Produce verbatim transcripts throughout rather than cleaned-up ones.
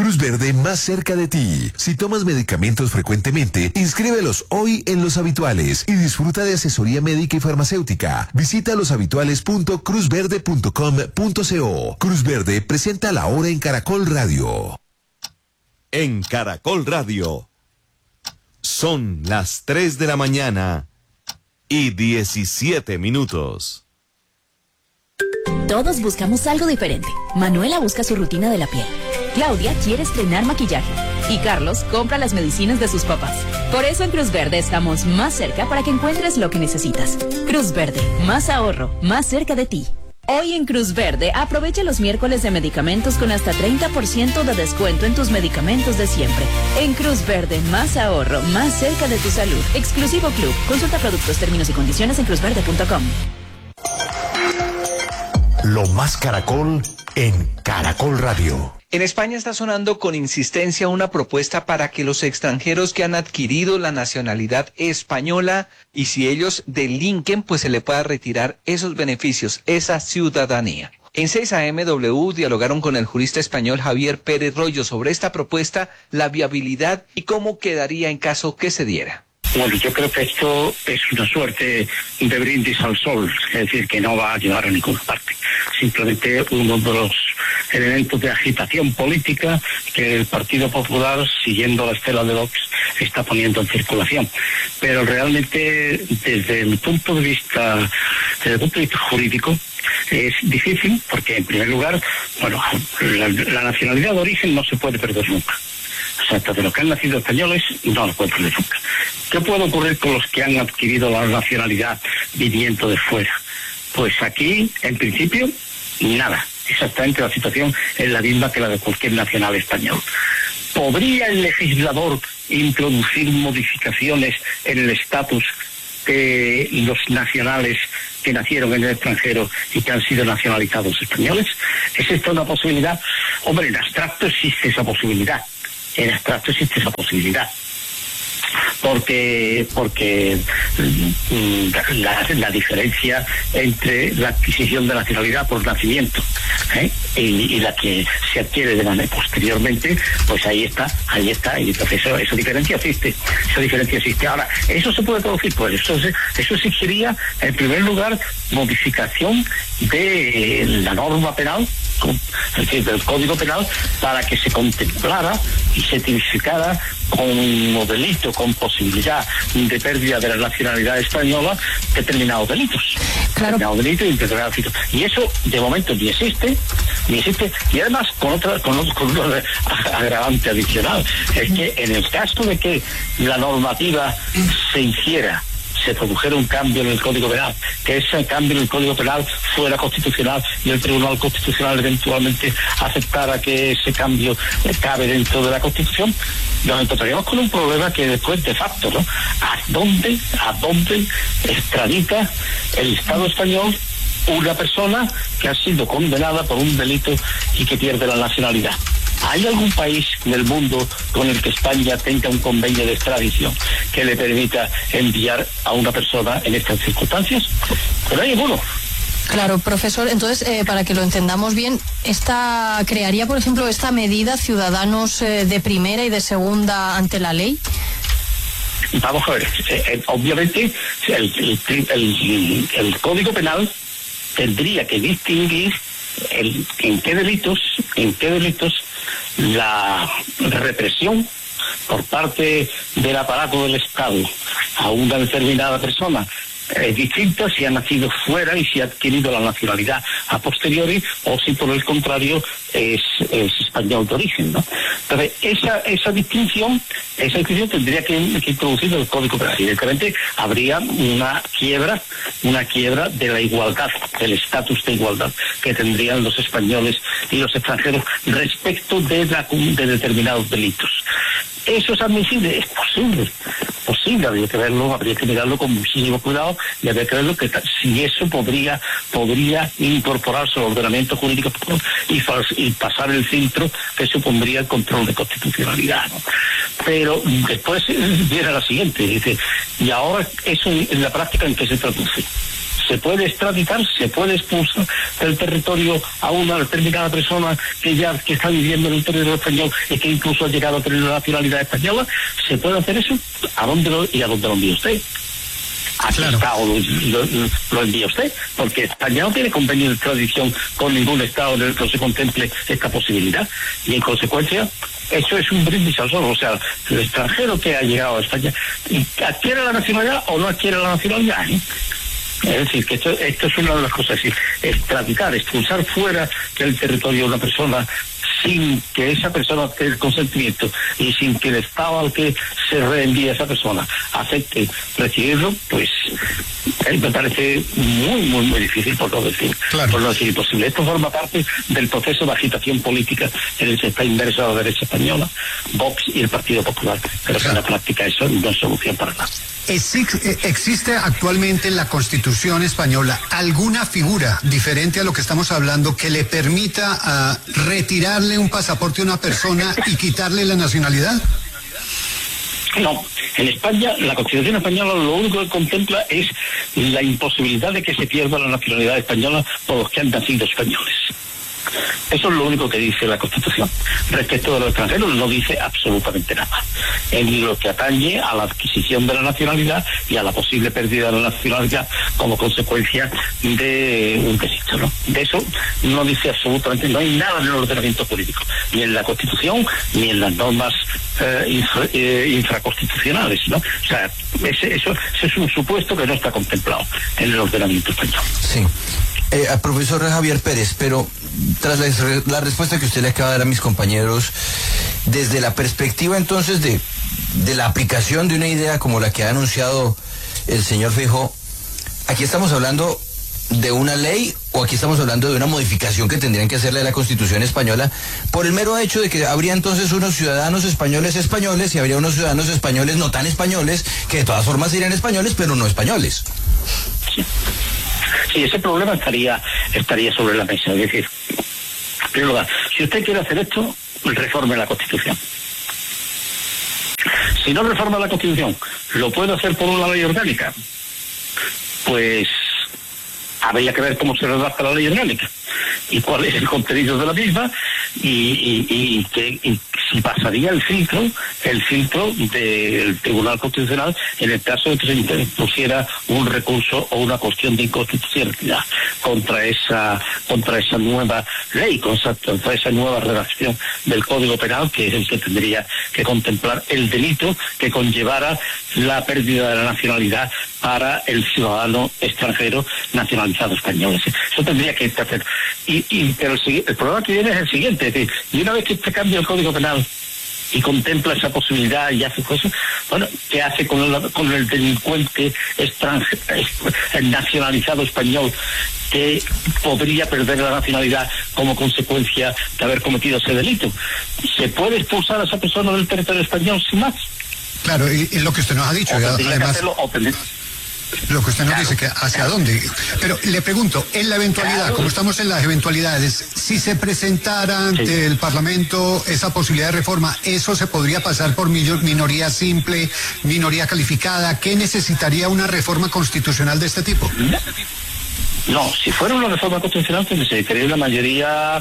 Cruz Verde más cerca de ti. Si tomas medicamentos frecuentemente, inscríbelos hoy en Los Habituales y disfruta de asesoría médica y farmacéutica. Visita loshabituales punto cruz verde punto com punto co. Cruz Verde presenta La Hora en Caracol Radio. En Caracol Radio. Son las tres de la mañana y diecisiete minutos. Todos buscamos algo diferente. Manuela busca su rutina de la piel. Claudia quiere estrenar maquillaje. Y Carlos compra las medicinas de sus papás. Por eso en Cruz Verde estamos más cerca para que encuentres lo que necesitas. Cruz Verde, más ahorro, más cerca de ti. Hoy en Cruz Verde, aprovecha los miércoles de medicamentos con hasta treinta por ciento de descuento en tus medicamentos de siempre. En Cruz Verde, más ahorro, más cerca de tu salud. Exclusivo Club. Consulta productos, términos y condiciones en cruz verde punto com. Lo más Caracol en Caracol Radio. En España está sonando con insistencia una propuesta para que los extranjeros que han adquirido la nacionalidad española y si ellos delinquen, pues se le pueda retirar esos beneficios, esa ciudadanía. En seis A M W dialogaron con el jurista español Javier Pérez Royo sobre esta propuesta, la viabilidad y cómo quedaría en caso que se diera. Bueno, yo creo que esto es una suerte de brindis al sol, es decir, que no va a llevar a ninguna parte. Simplemente uno de los elementos de agitación política que el Partido Popular, siguiendo la estela de Vox, está poniendo en circulación. Pero realmente, desde el punto de vista, desde el punto de vista jurídico, es difícil porque, en primer lugar, bueno, la, la nacionalidad de origen no se puede perder nunca. O sea, de los que han nacido españoles no lo pueden perder nunca. ¿Qué puede ocurrir con los que han adquirido la nacionalidad viniendo de fuera? Pues aquí, en principio, nada. Exactamente la situación es la misma que la de cualquier nacional español. ¿Podría el legislador introducir modificaciones en el estatus de los nacionales que nacieron en el extranjero y que han sido nacionalizados españoles? ¿Es esto una posibilidad? Hombre, en abstracto existe esa posibilidad. En abstracto existe esa posibilidad. Porque porque la, la diferencia entre la adquisición de nacionalidad por nacimiento ¿eh? y, y la que se adquiere de manera posteriormente, pues ahí está, ahí está, y entonces eso, esa diferencia existe, esa diferencia existe. Ahora, ¿eso se puede producir? Pues eso, eso exigiría, en primer lugar, modificación de la norma penal, es decir, del Código Penal, para que se contemplara y se tipificara como delito, con posibilidad de pérdida de la nacionalidad española, determinados delitos. Claro. Determinados delitos y determinados delitos. Y eso, de momento, ni existe, ni existe, y además con otra, con, con un agravante adicional, es que en el caso de que la normativa se hiciera, se produjera un cambio en el Código Penal, que ese cambio en el Código Penal fuera constitucional y el Tribunal Constitucional eventualmente aceptara que ese cambio cabe dentro de la Constitución, nos encontraríamos con un problema que después, de facto, ¿no? ¿A dónde, a dónde extradita el Estado español una persona que ha sido condenada por un delito y que pierde la nacionalidad? ¿Hay algún país del mundo con el que España tenga un convenio de extradición que le permita enviar a una persona en estas circunstancias? Pero hay ninguno. Claro, profesor, entonces, eh, para que lo entendamos bien, esta crearía, por ejemplo, esta medida ciudadanos eh, de primera y de segunda ante la ley. Vamos a ver, eh, eh, obviamente el, el, el, el Código Penal tendría que distinguir el, en qué delitos, en qué delitos la represión por parte del aparato del Estado a una determinada persona es distinta si ha nacido fuera y si ha adquirido la nacionalidad a posteriori, o si por el contrario es, es español de origen, ¿no? Entonces, esa, esa distinción, esa distinción tendría que, que introducir el Código Penal. Evidentemente habría una quiebra, una quiebra de la igualdad, del estatus de igualdad que tendrían los españoles y los extranjeros respecto de, la, de determinados delitos. ¿Eso es admisible? Es posible, posible, habría que verlo, habría que mirarlo con muchísimo cuidado y habría que verlo que si eso podría podría incorporarse al ordenamiento jurídico y, y pasar el filtro que supondría el control de constitucionalidad, ¿no? Pero después viene la siguiente, dice, y ahora eso en la práctica ¿en qué se traduce? se puede extraditar, se puede expulsar del territorio a una determinada persona que ya que está viviendo en el territorio español y que incluso ha llegado a tener la nacionalidad española. ¿Se puede hacer eso? ¿A dónde lo, y a dónde lo envía usted? ¿A qué Claro. Estado lo, lo, lo envía usted? Porque España no tiene convenio de extradición con ningún Estado en el que se contemple esta posibilidad. Y en consecuencia, eso es un brindis al sol. O sea, el extranjero que ha llegado a España, ¿adquiere la nacionalidad o no adquiere la nacionalidad? ¿eh? Es decir, que esto, esto es una de las cosas. Es decir, extraditar, expulsar fuera del territorio de una persona sin que esa persona tenga el consentimiento y sin que el Estado al que se reenvíe a esa persona acepte recibirlo, pues eh, me parece muy, muy, muy difícil, por no decir, Claro. por no decir imposible. Esto forma parte del proceso de agitación política en el que está inmersa la derecha española, Vox y el Partido Popular, pero que en la práctica eso no es solución para nada. Exi- ¿Existe actualmente en la Constitución española alguna figura diferente a lo que estamos hablando que le permita uh, retirarle un pasaporte a una persona y quitarle la nacionalidad? No, en España, la Constitución española lo único que contempla es la imposibilidad de que se pierda la nacionalidad española por los que han nacido españoles. Eso es lo único que dice la Constitución. Respecto de los extranjeros no dice absolutamente nada. En lo que atañe a la adquisición de la nacionalidad y a la posible pérdida de la nacionalidad como consecuencia de un delito, ¿no? De eso no dice absolutamente, no hay nada en el ordenamiento jurídico, ni en la Constitución, ni en las normas eh, infra, eh, infraconstitucionales, ¿no? O sea, ese, eso, ese es un supuesto que no está contemplado en el ordenamiento español. Sí. Eh, al profesor Javier Pérez, pero tras la, la respuesta que usted le acaba de dar a mis compañeros, desde la perspectiva entonces de, de la aplicación de una idea como la que ha anunciado el señor Feijóo, ¿aquí estamos hablando de una ley o aquí estamos hablando de una modificación que tendrían que hacerle a la Constitución española por el mero hecho de que habría entonces unos ciudadanos españoles españoles y habría unos ciudadanos españoles no tan españoles que de todas formas serían españoles pero no españoles? Sí. Sí, ese problema estaría estaría sobre la mesa. Es decir, en primer lugar, si usted quiere hacer esto, reforme la Constitución. Si no reforma la Constitución, ¿lo puede hacer por una ley orgánica? Pues habría que ver cómo se redacta la ley orgánica y cuál es el contenido de la misma y, y, y, que, y si pasaría el filtro el filtro del Tribunal Constitucional en el caso de que se interpusiera un recurso o una cuestión de inconstitucionalidad contra esa contra esa nueva ley, contra esa nueva redacción del Código Penal, que es el que tendría que contemplar el delito que conllevara la pérdida de la nacionalidad para el ciudadano extranjero nacionalizado español. Eso tendría que hacer. Y, y pero el, el problema que viene es el siguiente, es decir, y una vez que usted cambia el Código Penal y contempla esa posibilidad y hace cosas, bueno, ¿qué hace con el, con el delincuente extranjero, el nacionalizado español que podría perder la nacionalidad como consecuencia de haber cometido ese delito? ¿Se puede expulsar a esa persona del territorio español sin más? Claro, y, y lo que usted nos ha dicho, O tendría que además... hacerlo, o tendría- Lo que usted nos Claro, dice, que hacia claro. dónde. Pero le pregunto, en la eventualidad, Claro. como estamos en las eventualidades, si se presentara ante Sí. el Parlamento esa posibilidad de reforma, ¿eso se podría pasar por millo- minoría simple, minoría calificada? ¿Qué necesitaría una reforma constitucional de este tipo? No, si fuera una reforma constitucional, pues necesitaría una mayoría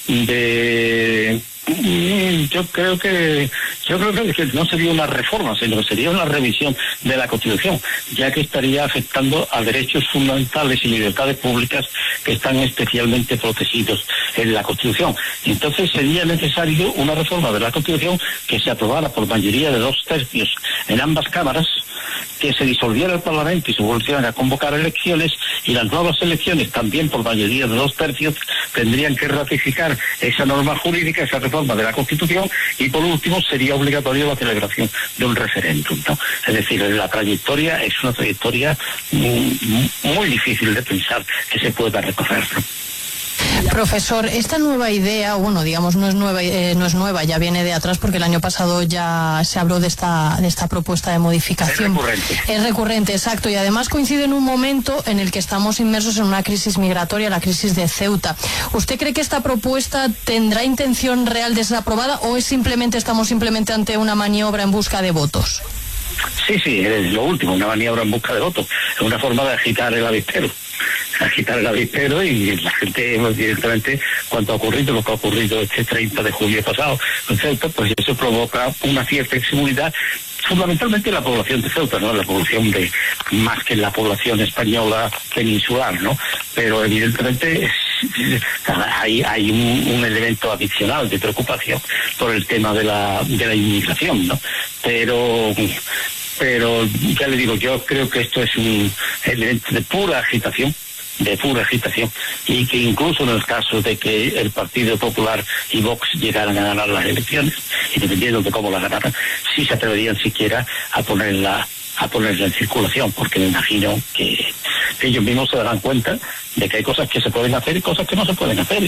de... Mm, Yo creo que yo creo que que no sería una reforma, sino que sería una revisión de la Constitución, ya que estaría afectando a derechos fundamentales y libertades públicas que están especialmente protegidos en la Constitución. Entonces sería necesario una reforma de la Constitución que se aprobara por mayoría de dos tercios en ambas cámaras, que se disolviera el Parlamento y se volvieran a convocar elecciones, y las nuevas elecciones también por mayoría de dos tercios tendrían que ratificar esa norma jurídica, esa reforma de la Constitución, y por último sería obligatoria la celebración de un referéndum, ¿no? Es decir, la trayectoria es una trayectoria muy, muy difícil de pensar que se pueda recorrer, ¿no? Profesor, esta nueva idea, bueno, digamos, no es nueva, eh, no es nueva, ya viene de atrás porque el año pasado ya se habló de esta, de esta propuesta de modificación. Es recurrente. Es recurrente, exacto, y además coincide en un momento en el que estamos inmersos en una crisis migratoria, la crisis de Ceuta. ¿Usted cree que esta propuesta tendrá intención real de ser aprobada o es simplemente, estamos simplemente ante una maniobra en busca de votos? Sí, sí, es lo último, una maniobra en busca de votos, es una forma de agitar el avispero. agitar el avispero, y la gente, evidentemente, cuando ha ocurrido lo que ha ocurrido este treinta de julio pasado en Ceuta, pues eso provoca una cierta inseguridad, fundamentalmente la población de Ceuta, ¿no? La población de, más que la población española peninsular, ¿no? Pero evidentemente hay, hay un, un elemento adicional de preocupación por el tema de la, de la inmigración, ¿no? Pero, pero ya le digo, yo creo que esto es un elemento de pura agitación, de pura agitación, y que incluso en el caso de que el Partido Popular y Vox llegaran a ganar las elecciones, y dependiendo de cómo las ganaran, sí se atreverían siquiera a ponerla a ponerla en circulación, porque me imagino que ellos mismos se darán cuenta de que hay cosas que se pueden hacer y cosas que no se pueden hacer,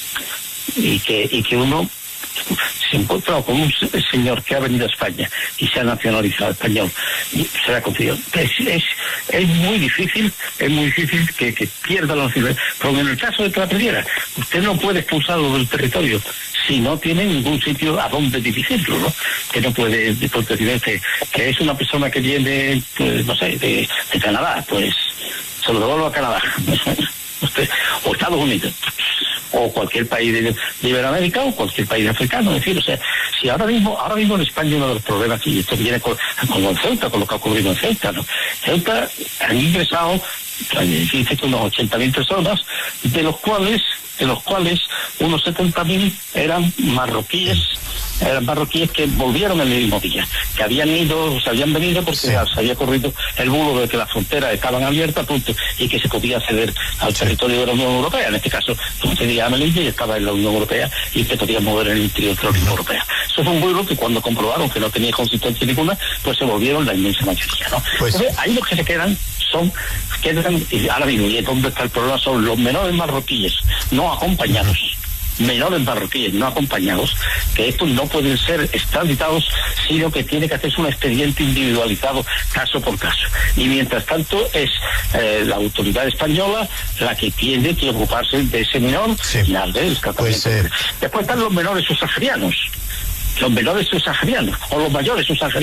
y que y que uno se encuentra con un señor que ha venido a España y se ha nacionalizado español y se le ha concedido. Es, es, es muy difícil, es muy difícil que, que pierda la nacionalidad. Pero en el caso de que la perdiera, usted no puede expulsarlo del territorio si no tiene ningún sitio a donde dirigirlo, ¿no? Que no puede, porque que, que es una persona que viene, pues, no sé, de, de Canadá, pues se lo devuelvo a Canadá. Usted, o Estados Unidos, o cualquier país de, de Iberoamérica, o cualquier país africano. Es decir, o sea, si ahora mismo, ahora mismo en España uno de los problemas, y esto viene con, con Ceuta, con lo que ha ocurrido en Ceuta, ¿no? Ceuta han ingresado, dice que unos ochenta mil personas, de los cuales, de los cuales unos setenta mil eran marroquíes, eran marroquíes que volvieron el mismo día, que habían ido, se habían venido porque sí. se había corrido el bulo de que las fronteras estaban abiertas, punto, y que se podía acceder al sí. territorio de la Unión Europea. En este caso, como se diría Melilla, y estaba en la Unión Europea y se podía mover en el interior de la Unión Europea. Eso fue un bulo que cuando comprobaron que no tenía consistencia ninguna, pues se volvieron la inmensa mayoría, ¿no? Pues, entonces, ahí los que se quedan son, quedan, y ahora mismo, y es donde está el problema, son los menores marroquíes, no acompañados. menores marroquíes no acompañados, que estos no pueden ser extraditados, sino que tiene que hacerse un expediente individualizado caso por caso. Y mientras tanto es eh, la autoridad española la que tiene que ocuparse de ese menor sí. y al del tratamiento. Pues, eh... Después están los menores subsaharianos, los menores subsaharianos, o los mayores subsaharianos.